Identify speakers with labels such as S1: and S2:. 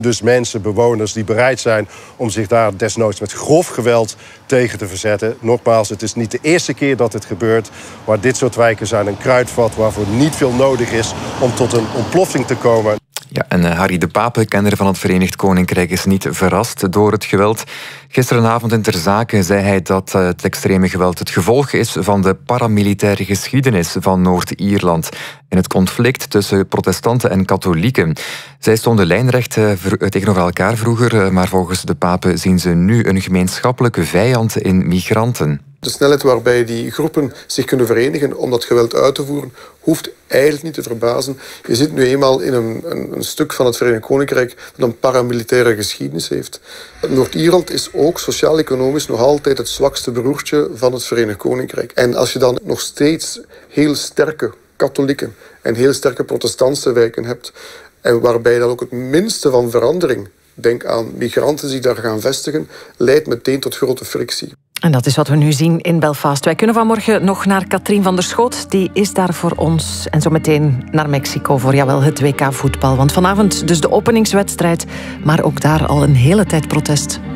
S1: Dus mensen, bewoners die bereid zijn om zich daar desnoods met grof geweld tegen te verzetten. Nogmaals, het is niet de eerste keer dat het gebeurt. Maar dit soort wijken zijn een kruidvat waarvoor niet veel nodig is om tot een ontploffing te komen.
S2: Ja, en Harry de Pape, kenner van het Verenigd Koninkrijk, is niet verrast door het geweld. Gisteravond in Ter Zake zei hij dat het extreme geweld het gevolg is van de paramilitaire geschiedenis van Noord-Ierland in het conflict tussen protestanten en katholieken. Zij stonden lijnrecht tegenover elkaar vroeger, maar volgens de Pape zien ze nu een gemeenschappelijke vijand in migranten.
S3: De snelheid waarbij die groepen zich kunnen verenigen om dat geweld uit te voeren, hoeft eigenlijk niet te verbazen. Je zit nu eenmaal in een stuk van het Verenigd Koninkrijk dat een paramilitaire geschiedenis heeft. Noord-Ierland is ook sociaal-economisch nog altijd het zwakste broertje van het Verenigd Koninkrijk. En als je dan nog steeds heel sterke katholieken en heel sterke protestantse wijken hebt, en waarbij dan ook het minste van verandering, denk aan migranten die daar gaan vestigen, leidt meteen tot grote frictie.
S4: En dat is wat we nu zien in Belfast. Wij kunnen vanmorgen nog naar Katrien van der Schoot. Die is daar voor ons. En zo meteen naar Mexico voor het WK voetbal. Want vanavond dus de openingswedstrijd. Maar ook daar al een hele tijd protest.